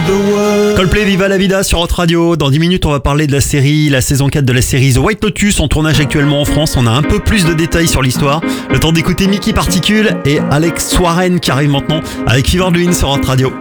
Coldplay, Viva la Vida sur Hot Radio. Dans 10 minutes, on va parler de la saison 4 de la série The White Lotus en tournage actuellement en France. On a un peu plus de détails sur l'histoire. Le temps d'écouter Mickey Particule et Alex Warren qui arrive maintenant avec Fever Dream sur Hot Radio.